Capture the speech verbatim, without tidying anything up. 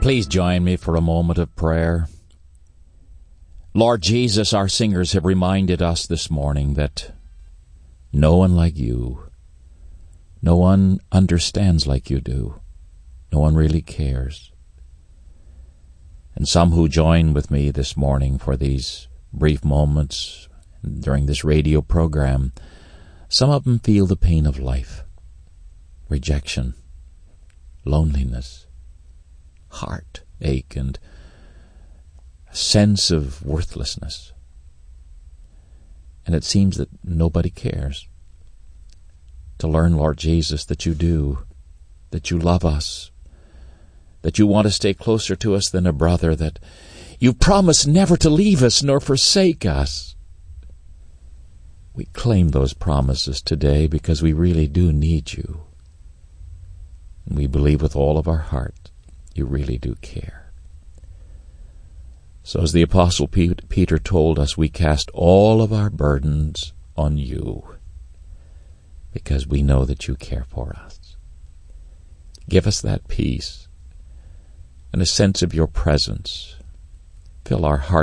Please join me for a moment of prayer. Lord Jesus, our singers have reminded us this morning that no one like you, no one understands like you do, no one really cares. And some who join with me this morning for these brief moments during this radio program, some of them feel the pain of life, rejection, loneliness, heartache, and a sense of worthlessness. And it seems that nobody cares. To learn, Lord Jesus, that you do, that you love us, that you want to stay closer to us than a brother, that you promise never to leave us nor forsake us. We claim those promises today because we really do need you. And we believe with all of our heart you really do care. So as the Apostle Peter told us, we cast all of our burdens on you because we know that you care for us. Give us that peace and a sense of your presence. Fill our hearts